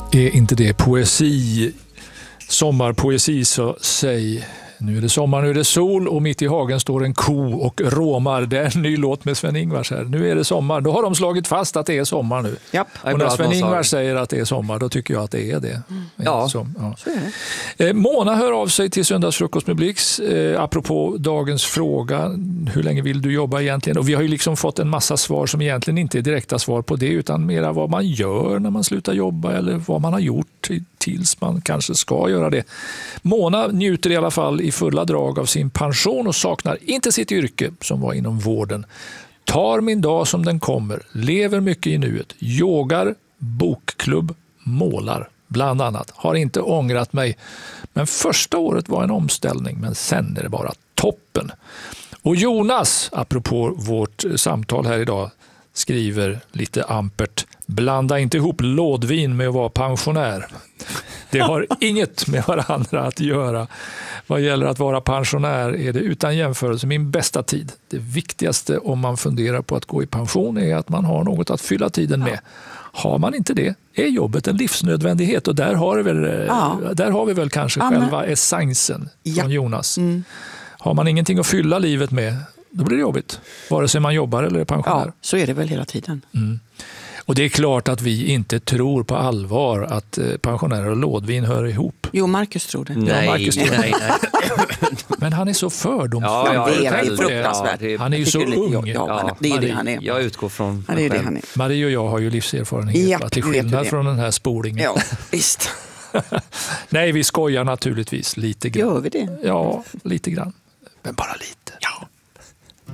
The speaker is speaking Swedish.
Är inte det poesi? Sommarpoesi, så säg. Nu är det sommar, nu är det sol och mitt i hagen står en ko och råmar. Det är en ny låt med Sven-Ingvars här. Nu är det sommar. Då har de slagit fast att det är sommar nu. Japp. Och när Sven-Ingvars säger att det är sommar, då tycker jag att det är det. Ja, så är det. Mona hör av sig till Söndagsfrukost med Blix. Apropå dagens fråga, hur länge vill du jobba egentligen? Och vi har ju liksom fått en massa svar som egentligen inte är direkta svar på det, utan mera vad man gör när man slutar jobba eller vad man har gjort tills man kanske ska göra det. Mona njuter i alla fall i fulla drag av sin pension och saknar inte sitt yrke som var inom vården. Tar min dag som den kommer, lever mycket i nuet, yogar, bokklubb, målar bland annat. Har inte ångrat mig, men första året var en omställning, men sen är det bara toppen. Och Jonas, apropå vårt samtal här idag, skriver lite ampert: blanda inte ihop lådvin med att vara pensionär. Det har inget med varandra att göra. Vad gäller att vara pensionär är det utan jämförelse min bästa tid. Det viktigaste om man funderar på att gå i pension är att man har något att fylla tiden med. Har man inte det är jobbet en livsnödvändighet, och där har vi väl kanske själva essensen från Jonas. Har man ingenting att fylla livet med, då blir det jobbigt. Vare sig man jobbar eller är pensionär. Ja, så är det väl hela tiden. Och det är klart att vi inte tror på allvar att pensionärer och lådvin hör ihop. Jo, Marcus tror det. Nej. Men han är så fördomsfull. Ja, det är fruktansvärt. Han är ju så ung. Ja, det är det han är. Jag utgår från det är det han är. Marie och jag har ju livserfarenhet, till skillnad från den här spolingen. Ja, visst. Nej, vi skojar naturligtvis lite grann. Gör vi det? Ja, lite grann. Men bara lite.